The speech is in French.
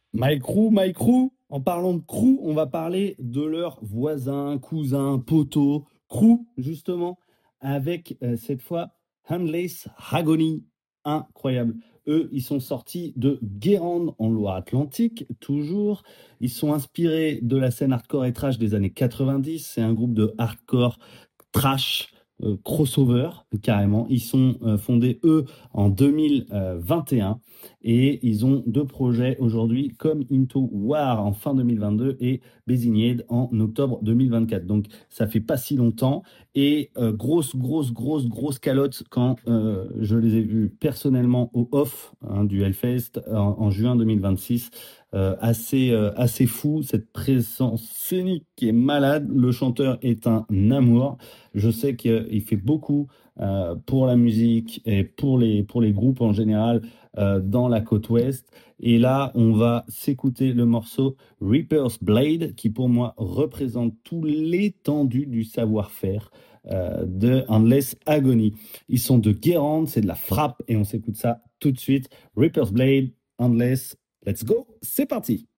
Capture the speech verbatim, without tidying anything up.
My Crew, My Crew, en parlant de crew, on va parler de leurs voisins, cousins, poteaux, crew, justement, avec euh, cette fois Handless Ragoni. Incroyable. Eux, ils sont sortis de Guérande en Loire-Atlantique, toujours. Ils sont inspirés de la scène hardcore et trash des années quatre-vingt-dix. C'est un groupe de hardcore trash. euh, crossover carrément. Ils sont euh, fondés eux en deux mille vingt et un et ils ont deux projets aujourd'hui comme Into War en fin deux mille vingt-deux et Bézignade en octobre deux mille vingt-quatre. Donc ça fait pas si longtemps et euh, grosse grosse grosse grosse calotte quand euh, je les ai vus personnellement au off hein, du Hellfest en, en juin deux mille vingt-six. Euh, assez, euh, assez fou, cette présence scénique qui est malade. Le chanteur est un amour. Je sais qu'il fait beaucoup euh, pour la musique et pour les, pour les groupes en général euh, dans la côte ouest. Et là, on va s'écouter le morceau Reaper's Blade, qui pour moi représente tout l'étendue du savoir-faire euh, de Endless Agony. Ils sont de Guérande, c'est de la frappe, et on s'écoute ça tout de suite. Reaper's Blade, Endless, let's go, c'est parti!